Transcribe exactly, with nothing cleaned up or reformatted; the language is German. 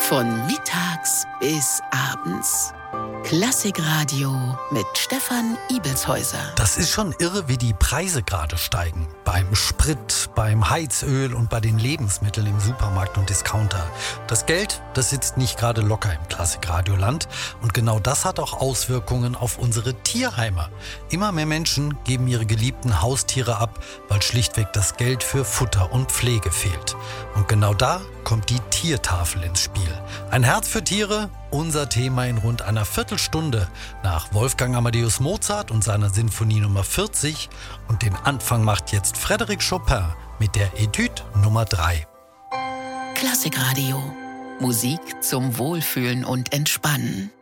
Von mittags bis abends. Klassikradio mit Stefan Ibelshäuser. Das ist schon irre, wie die Preise gerade steigen. Beim Sprit, beim Heizöl und bei den Lebensmitteln im Supermarkt und Discounter. Das Geld, das sitzt nicht gerade locker im Klassikradioland. Und genau das hat auch Auswirkungen auf unsere Tierheime. Immer mehr Menschen geben ihre geliebten Haustiere ab, weil schlichtweg das Geld für Futter und Pflege fehlt. Und genau da kommt die Tiertafel ins Spiel. Ein Herz für Tiere, unser Thema in rund einer Viertelstunde nach Wolfgang Amadeus Mozart und seiner Sinfonie Nummer vierzig. Und den Anfang macht jetzt Frédéric Chopin mit der Etüde Nummer drei. Klassikradio. Musik zum Wohlfühlen und Entspannen.